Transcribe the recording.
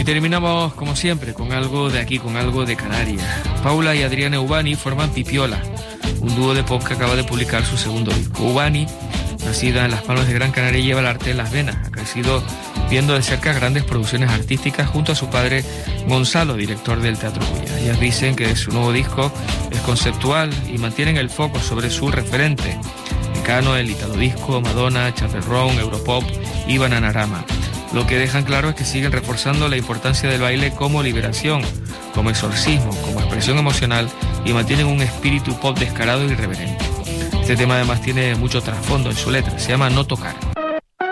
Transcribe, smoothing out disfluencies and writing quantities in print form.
terminamos, como siempre, con algo de aquí, con algo de Canarias. Paula y Adriana Ubani forman Pipiola, un dúo de pop que acaba de publicar su segundo disco. Ubani, nacida en Las Palmas de Gran Canaria, lleva el arte en las venas. Ha crecido viendo de cerca grandes producciones artísticas junto a su padre Gonzalo, director del Teatro Goya. Ellas dicen que su nuevo disco es conceptual y mantienen el foco sobre su referente: Mecano, el Italo Disco, Madonna, Chapel Roan, Europop y Bananarama. Lo que dejan claro es que siguen reforzando la importancia del baile como liberación, como exorcismo, como expresión emocional, y mantienen un espíritu pop descarado y irreverente. Este tema además tiene mucho trasfondo en su letra, se llama No Tocar.